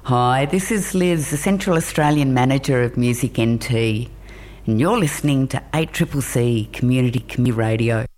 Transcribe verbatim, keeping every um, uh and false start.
Hi, this is Liz, the Central Australian Manager of Music N T, and you're listening to eight C C C Community Community Radio.